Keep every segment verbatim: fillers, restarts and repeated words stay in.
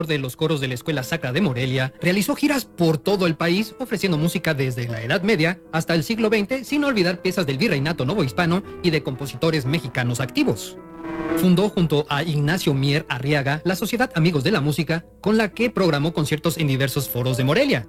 de los coros de la Escuela Sacra de Morelia, realizó giras por todo el país, ofreciendo música desde la Edad Media hasta el siglo veinte, sin olvidar piezas del virreinato novohispano y de compositores mexicanos activos. Fundó junto a Ignacio Mier Arriaga la Sociedad Amigos de la Música, con la que programó conciertos en diversos foros de Morelia.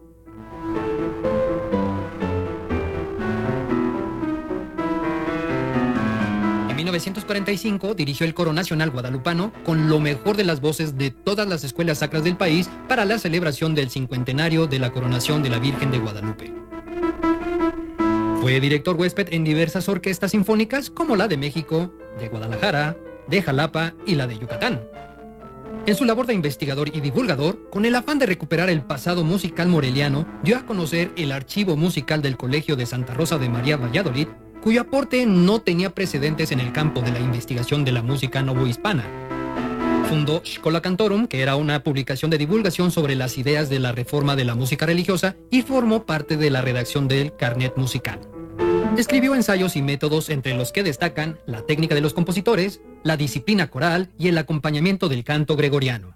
En mil novecientos cuarenta y cinco dirigió el Coro Nacional Guadalupano con lo mejor de las voces de todas las escuelas sacras del país para la celebración del cincuentenario de la coronación de la Virgen de Guadalupe. Fue director huésped en diversas orquestas sinfónicas como la de México, de Guadalajara, de Jalapa y la de Yucatán. En su labor de investigador y divulgador, con el afán de recuperar el pasado musical moreliano, dio a conocer el archivo musical del Colegio de Santa Rosa de María Valladolid, cuyo aporte no tenía precedentes en el campo de la investigación de la música novohispana. Fundó Schola Cantorum, que era una publicación de divulgación sobre las ideas de la reforma de la música religiosa, y formó parte de la redacción del Carnet Musical. Escribió ensayos y métodos entre los que destacan la técnica de los compositores, la disciplina coral y el acompañamiento del canto gregoriano.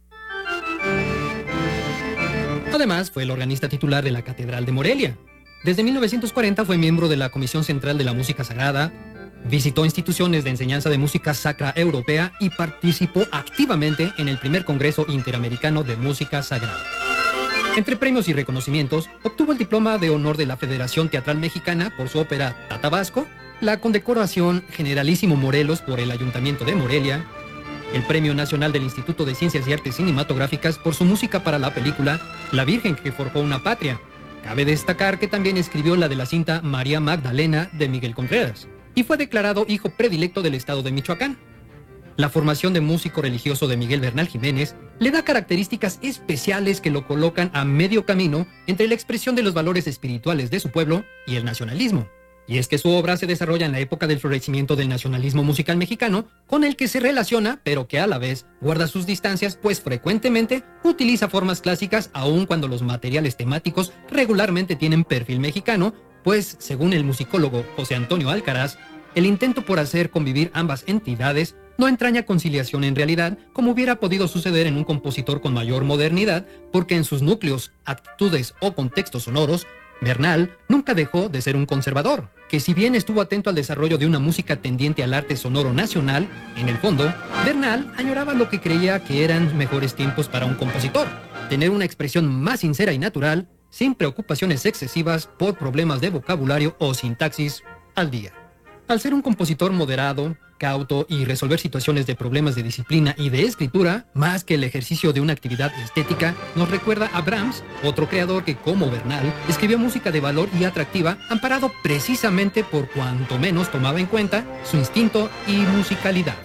Además, fue el organista titular de la Catedral de Morelia. Desde mil novecientos cuarenta fue miembro de la Comisión Central de la Música Sagrada, visitó instituciones de enseñanza de música sacra europea y participó activamente en el primer Congreso Interamericano de Música Sagrada. Entre premios y reconocimientos, obtuvo el diploma de honor de la Federación Teatral Mexicana por su ópera Tatabasco, la condecoración Generalísimo Morelos por el Ayuntamiento de Morelia, el Premio Nacional del Instituto de Ciencias y Artes Cinematográficas por su música para la película La Virgen que forjó una patria. Cabe destacar que también escribió la de la cinta María Magdalena de Miguel Contreras, y fue declarado hijo predilecto del estado de Michoacán. La formación de músico religioso de Miguel Bernal Jiménez le da características especiales que lo colocan a medio camino entre la expresión de los valores espirituales de su pueblo y el nacionalismo. Y es que su obra se desarrolla en la época del florecimiento del nacionalismo musical mexicano, con el que se relaciona, pero que a la vez guarda sus distancias, pues frecuentemente utiliza formas clásicas aun cuando los materiales temáticos regularmente tienen perfil mexicano, pues, según el musicólogo José Antonio Alcaraz, el intento por hacer convivir ambas entidades no entraña conciliación en realidad, como hubiera podido suceder en un compositor con mayor modernidad, porque en sus núcleos, actitudes o contextos sonoros, Bernal nunca dejó de ser un conservador, que si bien estuvo atento al desarrollo de una música tendiente al arte sonoro nacional, en el fondo, Bernal añoraba lo que creía que eran mejores tiempos para un compositor: tener una expresión más sincera y natural, sin preocupaciones excesivas por problemas de vocabulario o sintaxis al día. Al ser un compositor moderado, cauto y resolver situaciones de problemas de disciplina y de escritura, más que el ejercicio de una actividad estética, nos recuerda a Brahms, otro creador que, como Bernal, escribió música de valor y atractiva, amparado precisamente por cuanto menos tomaba en cuenta su instinto y musicalidad.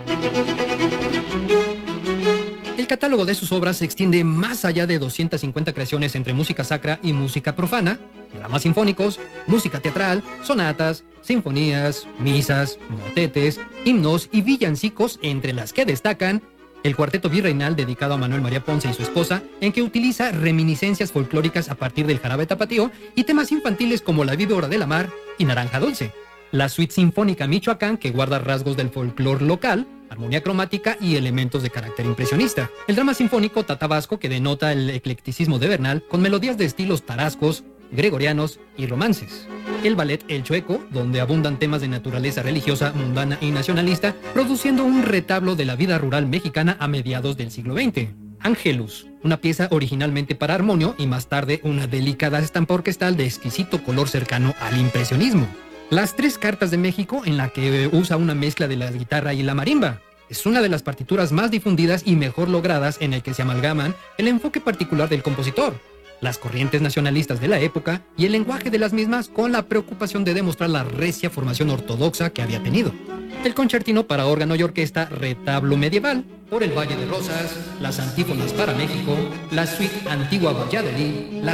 El catálogo de sus obras se extiende más allá de doscientas cincuenta creaciones entre música sacra y música profana, dramas sinfónicos, música teatral, sonatas, sinfonías, misas, motetes, himnos y villancicos, entre las que destacan el Cuarteto Virreinal dedicado a Manuel María Ponce y su esposa, en que utiliza reminiscencias folclóricas a partir del jarabe tapatío, y temas infantiles como La víbora de la mar y Naranja Dulce. La Suite Sinfónica Michoacán, que guarda rasgos del folclore local, armonía cromática y elementos de carácter impresionista. El drama sinfónico Tatabasco, que denota el eclecticismo de Bernal, con melodías de estilos tarascos, gregorianos y romances. El ballet El Chueco, donde abundan temas de naturaleza religiosa, mundana y nacionalista, produciendo un retablo de la vida rural mexicana a mediados del siglo veinte. Angelus, una pieza originalmente para armonio y más tarde una delicada estampa orquestal de exquisito color cercano al impresionismo. Las Tres Cartas de México, en la que usa una mezcla de la guitarra y la marimba. Es una de las partituras más difundidas y mejor logradas, en el que se amalgaman el enfoque particular del compositor, las corrientes nacionalistas de la época y el lenguaje de las mismas, con la preocupación de demostrar la recia formación ortodoxa que había tenido. El concertino para órgano y orquesta Retablo Medieval, Por el Valle de Rosas, las Antífonas para México, la Suite Antigua Valladolid, la